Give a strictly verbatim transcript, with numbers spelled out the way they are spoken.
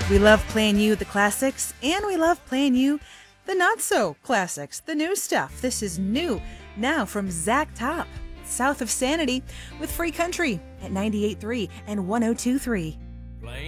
We love playing you the classics, and we love playing you the not-so-classics, the new stuff. This is new now from Zach Top, south of Sanity, with Free Country at ninety-eight point three and one oh two point three.